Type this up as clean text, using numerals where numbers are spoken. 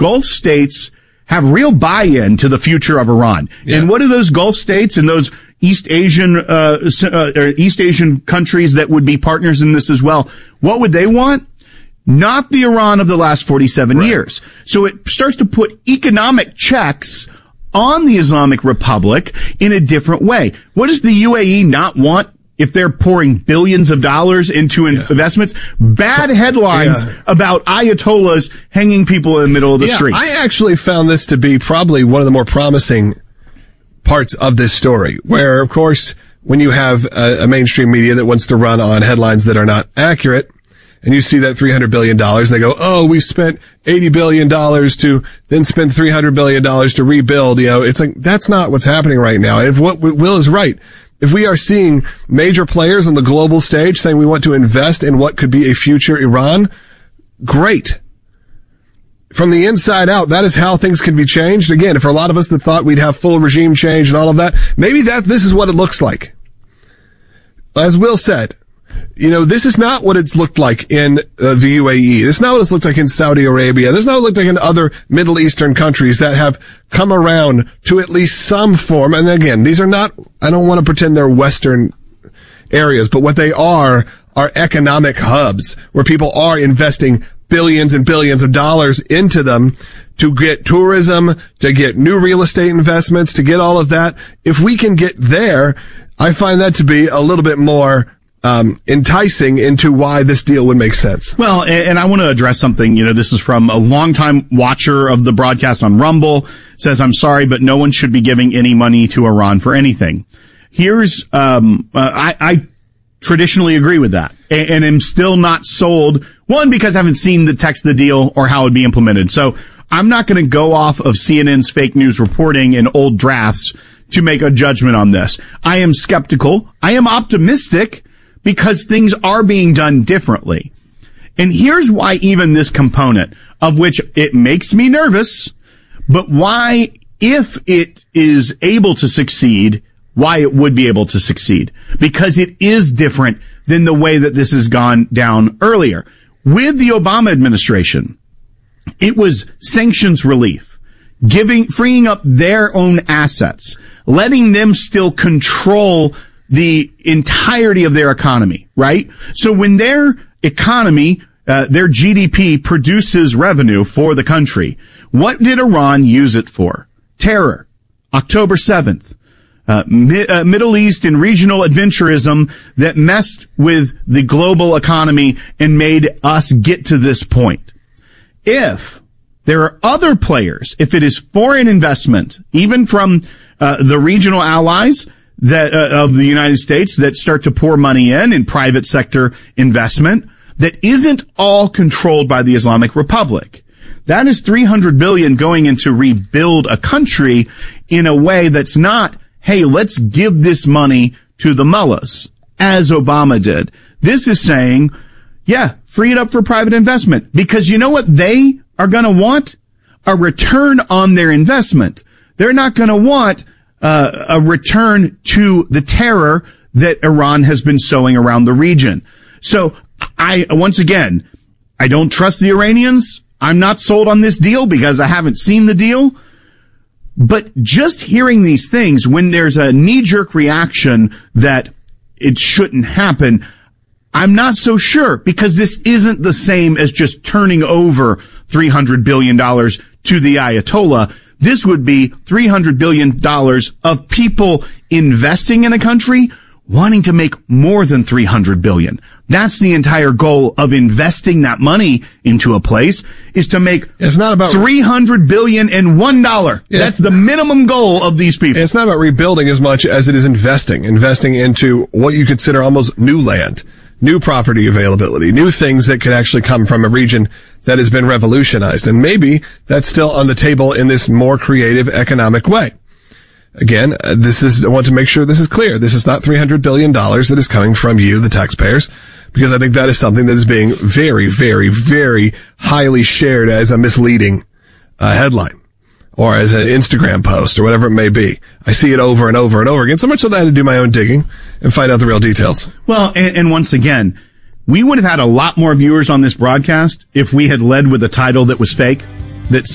Gulf states have real buy-in to the future of Iran. Yeah. And what do those Gulf states and those East Asian countries that would be partners in this as well, what would they want? Not the Iran of the last 47 years. So it starts to put economic checks on the Islamic Republic in a different way. What does the UAE not want if they're pouring billions of dollars into investments? Bad headlines about Ayatollahs hanging people in the middle of the streets. I actually found this to be probably one of the more promising parts of this story, where, of course, when you have a mainstream media that wants to run on headlines that are not accurate, and you see that $300 billion, they go, oh, we spent $80 billion to then spend $300 billion to rebuild. You know, it's like, that's not what's happening right now. If what Will is right, if we are seeing major players on the global stage saying we want to invest in what could be a future Iran, great. From the inside out, that is how things can be changed. Again, for a lot of us that thought we'd have full regime change and all of that, maybe this is what it looks like. As Will said, you know, this is not what it's looked like in the UAE. This is not what it's looked like in Saudi Arabia. This is not what it looked like in other Middle Eastern countries that have come around to at least some form. And again, these are not, I don't want to pretend they're Western areas, but what they are economic hubs where people are investing billions and billions of dollars into them to get tourism, to get new real estate investments, to get all of that. If we can get there, I find that to be a little bit more enticing into why this deal would make sense. Well, and I want to address something. You know, this is from a longtime watcher of the broadcast on Rumble. Says, I'm sorry, but no one should be giving any money to Iran for anything. Here's, I traditionally agree with that and am still not sold. One, because I haven't seen the text of the deal or how it would be implemented. So I'm not going to go off of CNN's fake news reporting and old drafts to make a judgment on this. I am skeptical. I am optimistic because things are being done differently. And here's why even this component, of which it makes me nervous, but why, if it is able to succeed, why it would be able to succeed. Because it is different than the way that this has gone down earlier. With the Obama administration, it was sanctions relief, freeing up their own assets, letting them still control the entirety of their economy, right? So when their economy, their GDP produces revenue for the country, what did Iran use it for? Terror. October 7th. Middle East and regional adventurism that messed with the global economy and made us get to this point. If there are other players, if it is foreign investment, even from the regional allies that of the United States that start to pour money in private sector investment that isn't all controlled by the Islamic Republic, that is $300 billion going in to rebuild a country in a way that's not, hey, let's give this money to the mullahs, as Obama did. This is saying, yeah, free it up for private investment. Because you know what they are going to want? A return on their investment. They're not going to want a return to the terror that Iran has been sowing around the region. So once again, I don't trust the Iranians. I'm not sold on this deal because I haven't seen the deal. But just hearing these things, when there's a knee-jerk reaction that it shouldn't happen, I'm not so sure, because this isn't the same as just turning over $300 billion to the Ayatollah. This would be $300 billion of people investing in a country wanting to make more than $300 billion. That's the entire goal of investing that money into a place, is to make it's not about $300 billion and $1. That's the minimum goal of these people. It's not about rebuilding as much as it is investing into what you consider almost new land, new property availability, new things that could actually come from a region that has been revolutionized. And maybe that's still on the table in this more creative economic way. Again, I want to make sure this is clear. This is not $300 billion that is coming from you, the taxpayers, because I think that is something that is being very, very, very highly shared as a misleading headline or as an Instagram post or whatever it may be. I see it over and over and over again, so much so that I had to do my own digging and find out the real details. Well, and once again, we would have had a lot more viewers on this broadcast if we had led with a title that was fake.